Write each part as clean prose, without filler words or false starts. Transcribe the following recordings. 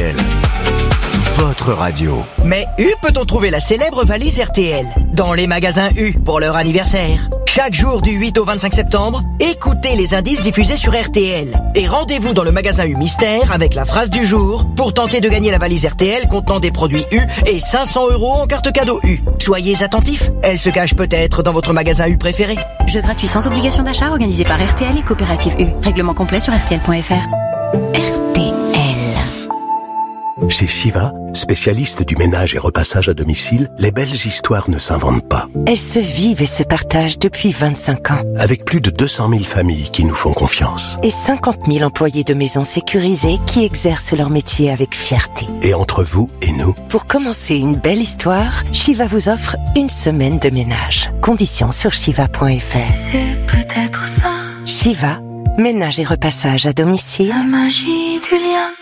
RTL. Votre radio. Mais où peut-on trouver la célèbre valise RTL? Dans les magasins U pour leur anniversaire. Chaque jour du 8 au 25 septembre, écoutez les indices diffusés sur RTL. Et rendez-vous dans le magasin U Mystère avec la phrase du jour pour tenter de gagner la valise RTL contenant des produits U et 500 € en carte cadeau U. Soyez attentifs, elle se cache peut-être dans votre magasin U préféré. Jeu gratuit sans obligation d'achat organisé par RTL et Coopérative U. Règlement complet sur rtl.fr. RTL. Chez Shiva, spécialiste du ménage et repassage à domicile, les belles histoires ne s'inventent pas. Elles se vivent et se partagent depuis 25 ans. Avec plus de 200 000 familles qui nous font confiance. Et 50 000 employés de maisons sécurisées qui exercent leur métier avec fierté. Et entre vous et nous, pour commencer une belle histoire, Shiva vous offre une semaine de ménage. Conditions sur shiva.fr. C'est peut-être ça. Shiva, ménage et repassage à domicile. La magie du lien.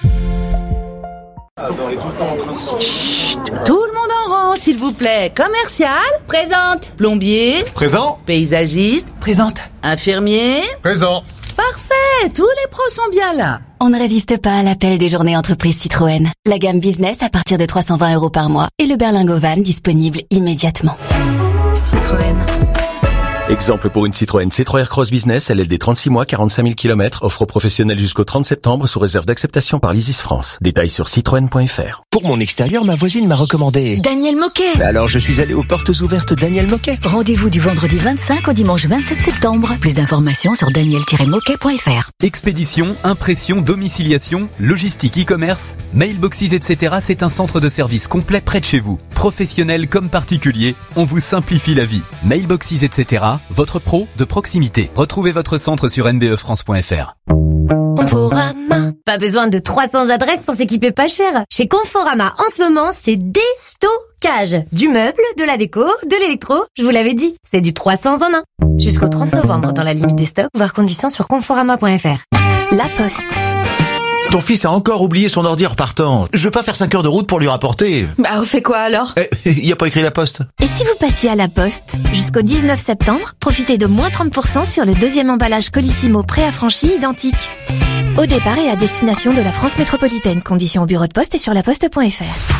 Chut, tout le monde en rang, s'il vous plaît. Commercial, présente. Plombier, présent. Paysagiste, présente. Infirmier, présent. Parfait, tous les pros sont bien là. On ne résiste pas à l'appel des journées entreprises Citroën. La gamme business à partir de 320 € par mois et le berlingot van disponible immédiatement. Citroën. Exemple pour une Citroën C3 Aircross Business, LLD 36 mois, 45 000 km, offre aux professionnels jusqu'au 30 septembre sous réserve d'acceptation par l'Isis France. Détails sur citroën.fr. Pour mon extérieur, ma voisine m'a recommandé Daniel Moquet. Alors je suis allé aux portes ouvertes Daniel Moquet. Rendez-vous du vendredi 25 au dimanche 27 septembre. Plus d'informations sur daniel-moquet.fr. Expédition, impression, domiciliation, logistique, e-commerce, mailboxes, etc. C'est un centre de service complet près de chez vous. Professionnels comme particuliers, on vous simplifie la vie. Mailboxes, etc. Votre pro de proximité. Retrouvez votre centre sur nbefrance.fr. Conforama. Pas besoin de 300 adresses pour s'équiper pas cher. Chez Conforama, en ce moment, c'est déstockage. Du meuble, de la déco, de l'électro. Je vous l'avais dit, c'est du 300 en 1. Jusqu'au 30 novembre dans la limite des stocks, voir conditions sur conforama.fr. La Poste. Ton fils a encore oublié son ordi en repartant. Je veux pas faire 5 heures de route pour lui rapporter. Bah, on fait quoi alors? Y a pas écrit la Poste. Et si vous passiez à la Poste? Jusqu'au 19 septembre, profitez de moins 30% sur le deuxième emballage Colissimo préaffranchi identique. Au départ et à destination de la France métropolitaine. Conditions au bureau de poste et sur laposte.fr.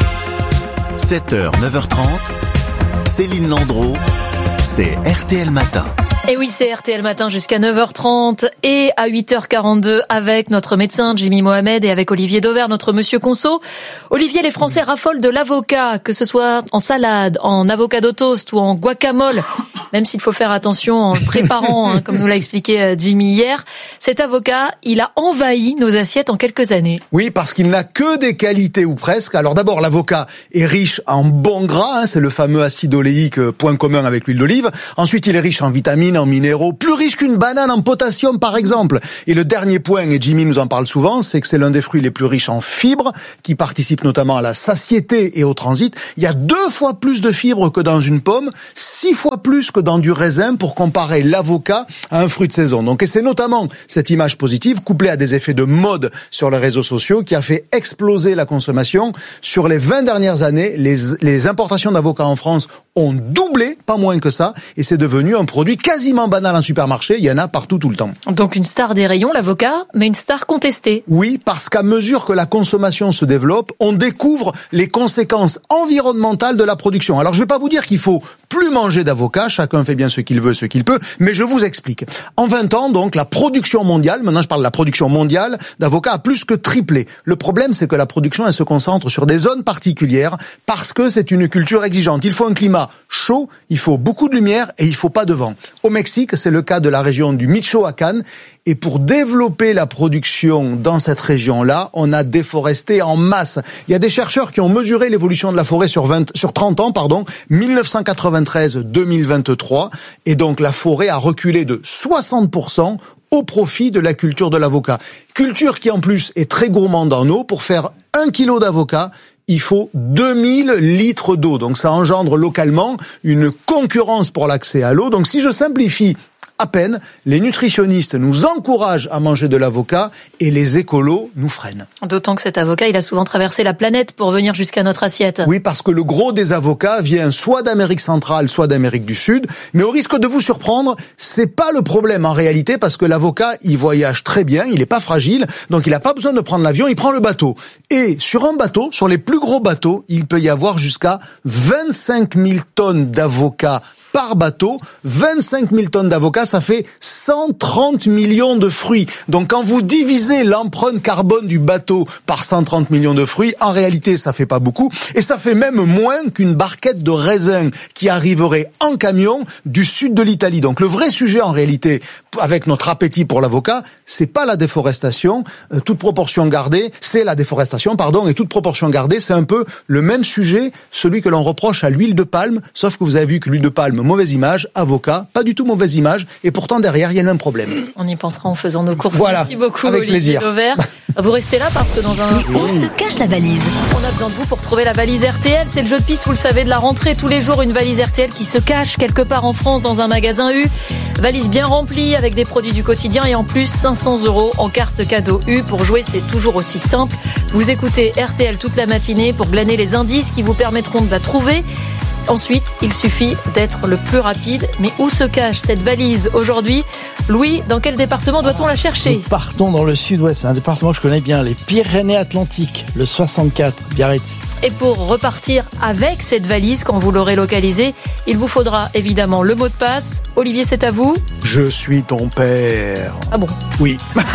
7h, 9h30, Céline Landreau, c'est RTL Matin. Et oui, c'est RTL Matin jusqu'à 9h30 et à 8h42 avec notre médecin Jimmy Mohamed et avec Olivier Dauvert, notre monsieur Conso. Olivier, les Français raffolent de l'avocat, que ce soit en salade, en avocado toast ou en guacamole, même s'il faut faire attention en le préparant, comme nous l'a expliqué Jimmy hier. Cet avocat, il a envahi nos assiettes en quelques années. Oui, parce qu'il n'a que des qualités ou presque. Alors d'abord, l'avocat est riche en bons gras, c'est le fameux acide oléique, point commun avec l'huile d'olive. Ensuite, il est riche en vitamines, en minéraux, plus riche qu'une banane en potassium par exemple. Et le dernier point, et Jimmy nous en parle souvent, c'est que c'est l'un des fruits les plus riches en fibres, qui participent notamment à la satiété et au transit. Il y a 2 fois plus de fibres que dans une pomme, 6 fois plus que dans du raisin pour comparer l'avocat à un fruit de saison. Donc, et c'est notamment cette image positive, couplée à des effets de mode sur les réseaux sociaux, qui a fait exploser la consommation. Sur les 20 dernières années, les importations d'avocats en France ont doublé, pas moins que ça, et c'est devenu un produit quasiment banal en supermarché, il y en a partout tout le temps. Donc une star des rayons, l'avocat, mais une star contestée. Oui, parce qu'à mesure que la consommation se développe, on découvre les conséquences environnementales de la production. Alors je vais pas vous dire qu'il faut plus manger d'avocat, chacun fait bien ce qu'il veut, ce qu'il peut, mais je vous explique. En 20 ans, donc, la production mondiale, maintenant je parle de la production mondiale d'avocats, a plus que triplé. Le problème, c'est que la production, elle se concentre sur des zones particulières, parce que c'est une culture exigeante. Il faut un climat chaud, il faut beaucoup de lumière et il faut pas de vent. Au Mexique, c'est le cas de la région du Michoacán. Et pour développer la production dans cette région-là, on a déforesté en masse. Il y a des chercheurs qui ont mesuré l'évolution de la forêt sur 30 ans, 1993-2023. Et donc la forêt a reculé de 60% au profit de la culture de l'avocat. Culture qui en plus est très gourmande en eau. Pour faire 1 kilo d'avocat, il faut 2000 litres d'eau. Donc ça engendre localement une concurrence pour l'accès à l'eau. Donc si je simplifie à peine. Les nutritionnistes nous encouragent à manger de l'avocat et les écolos nous freinent. D'autant que cet avocat, il a souvent traversé la planète pour venir jusqu'à notre assiette. Oui, parce que le gros des avocats vient soit d'Amérique centrale, soit d'Amérique du Sud. Mais au risque de vous surprendre, c'est pas le problème en réalité, parce que l'avocat, il voyage très bien, il est pas fragile, donc il a pas besoin de prendre l'avion, il prend le bateau. Et sur un bateau, sur les plus gros bateaux, il peut y avoir jusqu'à 25 000 tonnes d'avocats par bateau. 25 000 tonnes d'avocats, ça fait 130 millions de fruits. Donc quand vous divisez l'empreinte carbone du bateau par 130 millions de fruits, en réalité ça fait pas beaucoup, et ça fait même moins qu'une barquette de raisins qui arriverait en camion du sud de l'Italie. Donc le vrai sujet en réalité, avec notre appétit pour l'avocat, c'est pas la déforestation, toute proportion gardée, c'est la déforestation, et toute proportion gardée, c'est un peu le même sujet, celui que l'on reproche à l'huile de palme, sauf que vous avez vu que l'huile de palme, mauvaise image, avocat, pas du tout mauvaise image, et pourtant derrière, il y a un problème. On y pensera en faisant nos courses. Voilà, merci beaucoup, avec Olivier plaisir. Dauvert. Vous restez là parce que dans un... Mais où se cache la valise ? On a besoin de vous pour trouver la valise RTL. C'est le jeu de piste, vous le savez, de la rentrée. Tous les jours, une valise RTL qui se cache quelque part en France dans un magasin U. Valise bien remplie avec des produits du quotidien et en plus 500 € en carte cadeau U. Pour jouer, c'est toujours aussi simple. Vous écoutez RTL toute la matinée pour glaner les indices qui vous permettront de la trouver. Ensuite, il suffit d'être le plus rapide. Mais où se cache cette valise aujourd'hui ? Louis, dans quel département doit-on la chercher ? Nous partons dans le sud-ouest, c'est un département que je connais bien, les Pyrénées-Atlantiques, le 64, Biarritz. Et pour repartir avec cette valise, quand vous l'aurez localisée, il vous faudra évidemment le mot de passe. Olivier, c'est à vous. Je suis ton père. Ah bon ? Oui.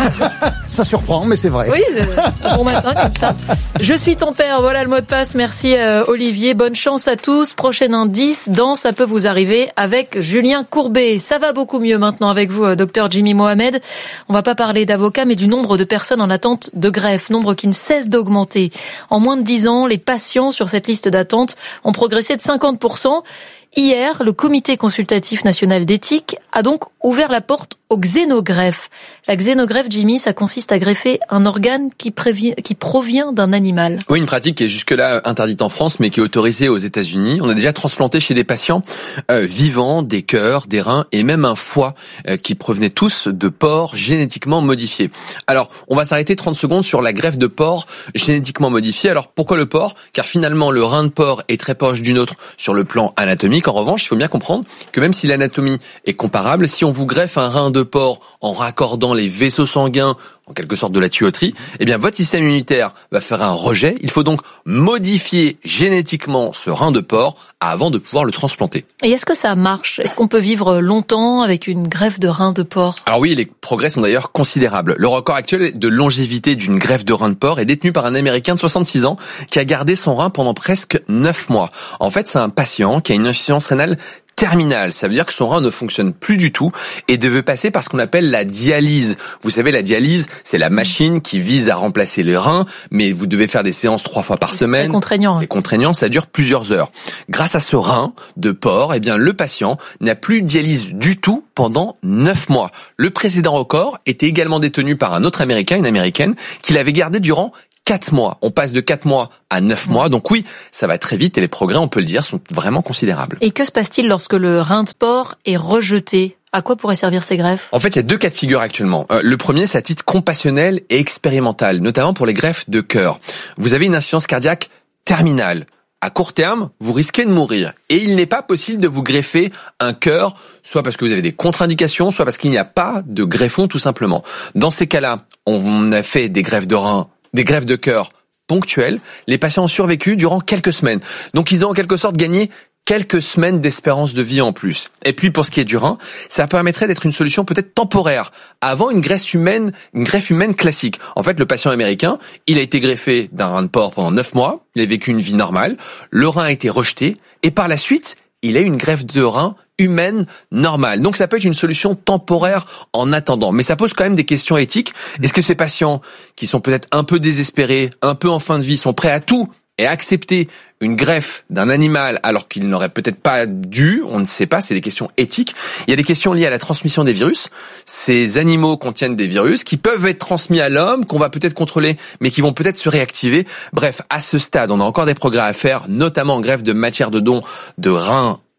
Ça surprend, mais c'est vrai. Oui, bon matin comme ça. Je suis ton père, voilà le mot de passe. Merci Olivier, bonne chance à tous. Prochain indice, dans Ça peut vous arriver avec Julien Courbet. Ça va beaucoup mieux maintenant avec vous, docteur Jimmy Mohamed. On va pas parler d'avocats, mais du nombre de personnes en attente de greffe, nombre qui ne cesse d'augmenter. En moins de 10 ans, les patients sur cette liste d'attente ont progressé de 50%. Hier, le Comité consultatif national d'éthique a donc ouvert la porte aux xénogreffes. La xénogreffe, Jimmy, ça consiste à greffer un organe qui provient d'un animal. Oui, une pratique qui est jusque-là interdite en France, mais qui est autorisée aux États-Unis. On a déjà transplanté chez des patients vivants des cœurs, des reins et même un foie qui provenaient tous de porcs génétiquement modifiés. Alors, on va s'arrêter 30 secondes sur la greffe de porc génétiquement modifiée. Alors, pourquoi le porc ? Car finalement, le rein de porc est très proche du nôtre sur le plan anatomique. En revanche, il faut bien comprendre que même si l'anatomie est comparable, si on vous greffe un rein de porc en raccordant les vaisseaux sanguins, en quelque sorte de la tuyauterie, eh bien votre système immunitaire va faire un rejet. Il faut donc modifier génétiquement ce rein de porc avant de pouvoir le transplanter. Et est-ce que ça marche ? Est-ce qu'on peut vivre longtemps avec une greffe de rein de porc ? Alors oui, les progrès sont d'ailleurs considérables. Le record actuel de longévité d'une greffe de rein de porc est détenu par un Américain de 66 ans qui a gardé son rein pendant presque 9 mois. En fait, c'est un patient qui a une insuffisance rénale terminale. Ça veut dire que son rein ne fonctionne plus du tout et devait passer par ce qu'on appelle la dialyse. Vous savez, la dialyse, c'est la machine qui vise à remplacer les reins, mais vous devez faire des séances 3 fois par semaine. C'est contraignant. C'est contraignant, ça dure plusieurs heures. Grâce à ce rein de porc, eh bien, le patient n'a plus de dialyse du tout pendant 9 mois. Le précédent record était également détenu par un autre Américain, une Américaine, qui l'avait gardé durant 4 mois. On passe de 4 mois à 9 mois. Donc oui, ça va très vite et les progrès, on peut le dire, sont vraiment considérables. Et que se passe-t-il lorsque le rein de porc est rejeté ? À quoi pourraient servir ces greffes ? En fait, il y a 2 cas de figure actuellement. Le premier, c'est à titre compassionnel et expérimental, notamment pour les greffes de cœur. Vous avez une insuffisance cardiaque terminale. À court terme, vous risquez de mourir. Et il n'est pas possible de vous greffer un cœur, soit parce que vous avez des contre-indications, soit parce qu'il n'y a pas de greffon, tout simplement. Dans ces cas-là, on a fait des greffes de rein, des greffes de cœur ponctuelles. Les patients ont survécu durant quelques semaines. Donc ils ont en quelque sorte gagné quelques semaines d'espérance de vie en plus. Et puis pour ce qui est du rein, ça permettrait d'être une solution peut-être temporaire avant une greffe humaine classique. En fait, le patient américain, il a été greffé d'un rein de porc pendant 9 mois, il a vécu une vie normale, le rein a été rejeté et par la suite, il a eu une greffe de rein humaine normale. Donc ça peut être une solution temporaire en attendant. Mais ça pose quand même des questions éthiques. Est-ce que ces patients qui sont peut-être un peu désespérés, un peu en fin de vie, sont prêts à tout et à accepter une greffe d'un animal alors qu'il n'aurait peut-être pas dû? On ne sait pas, c'est des questions éthiques. Il y a des questions liées à la transmission des virus. Ces animaux contiennent des virus qui peuvent être transmis à l'homme, qu'on va peut-être contrôler, mais qui vont peut-être se réactiver. Bref, à ce stade, on a encore des progrès à faire, notamment en greffe de matière de don de reins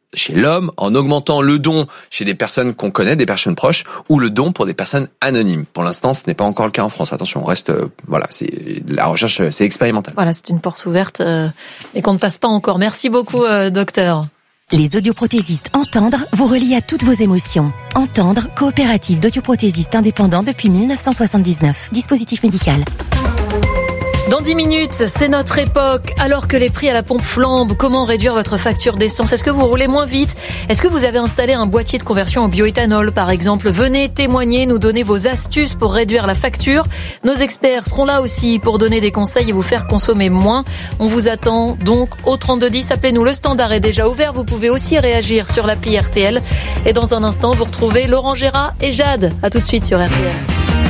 chez l'homme en augmentant le don chez des personnes qu'on connaît, des personnes proches, ou le don pour des personnes anonymes. Pour l'instant, ce n'est pas encore le cas en France. Attention, on reste, la recherche, c'est expérimental. Voilà, c'est une porte ouverte et qu'on ne passe pas encore. Merci beaucoup, docteur. Les audioprothésistes Entendre vous relient à toutes vos émotions. Entendre, coopérative d'audioprothésistes indépendants depuis 1979. Dispositif médical. Dans 10 minutes, c'est notre époque. Alors que les prix à la pompe flambent, comment réduire votre facture d'essence? Est-ce que vous roulez moins vite? Est-ce que vous avez installé un boîtier de conversion au bioéthanol, par exemple? Venez témoigner, nous donner vos astuces pour réduire la facture. Nos experts seront là aussi pour donner des conseils et vous faire consommer moins. On vous attend donc au 3210. Appelez-nous, le standard est déjà ouvert. Vous pouvez aussi réagir sur l'appli RTL. Et dans un instant, vous retrouvez Laurent Gérard et Jade. À tout de suite sur RTL.